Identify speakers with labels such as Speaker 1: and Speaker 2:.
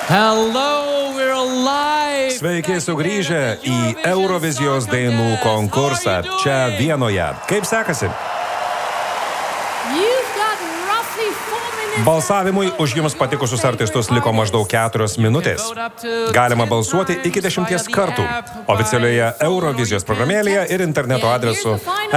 Speaker 1: Hello, we're alive.
Speaker 2: Sveiki sugrįžę į Eurovizijos dainų konkursą čia Vienoje. Kaip sekasi? Balsavimui už jums patikusius artistus liko maždaug 4 minutės. Galima balsuoti iki 10 kartų oficialioje Eurovizijos programėlėje ir interneto adresu